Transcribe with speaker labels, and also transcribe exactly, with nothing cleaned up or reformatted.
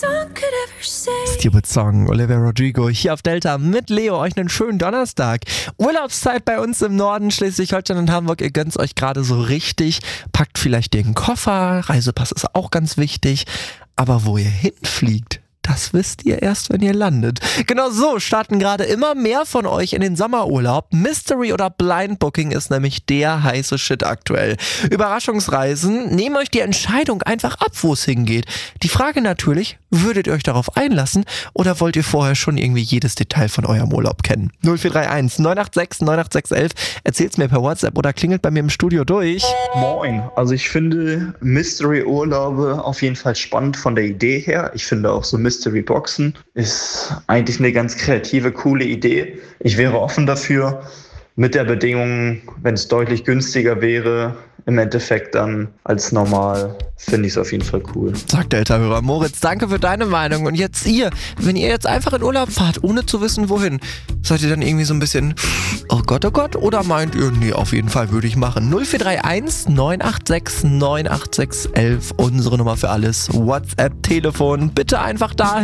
Speaker 1: Stupid Song, Olivia Rodrigo hier auf Delta mit Leo. Euch einen schönen Donnerstag. Urlaubszeit bei uns im Norden, Schleswig-Holstein und Hamburg. Ihr gönnt's euch gerade so richtig. Packt vielleicht den Koffer. Reisepass ist auch ganz wichtig. Aber wo ihr hinfliegt, das wisst ihr erst, wenn ihr landet. Genau so starten gerade immer mehr von euch in den Sommerurlaub. Mystery oder Blind Booking ist nämlich der heiße Shit aktuell. Überraschungsreisen nehmen euch die Entscheidung einfach ab, wo es hingeht. Die Frage natürlich, würdet ihr euch darauf einlassen oder wollt ihr vorher schon irgendwie jedes Detail von eurem Urlaub kennen? null vier drei eins neun acht sechs neun acht sechs eins erzählt's mir per WhatsApp oder klingelt bei mir im Studio durch.
Speaker 2: Moin, also ich finde Mystery-Urlaube auf jeden Fall spannend von der Idee her. Ich finde auch so Mystery Boxen ist eigentlich eine ganz kreative, coole Idee. Ich wäre offen dafür, mit der Bedingung, wenn es deutlich günstiger wäre, im Endeffekt dann als normal, finde ich es auf jeden Fall cool.
Speaker 1: Sagt Delta-Hörer Moritz, danke für deine Meinung. Und jetzt ihr, wenn ihr jetzt einfach in Urlaub fahrt, ohne zu wissen wohin, seid ihr dann irgendwie so ein bisschen, oh Gott, oh Gott, oder meint ihr, nee, auf jeden Fall würde ich machen. null vier drei eins neun acht sechs neun acht sechs eins eins, unsere Nummer für alles, WhatsApp, Telefon, bitte einfach dahin.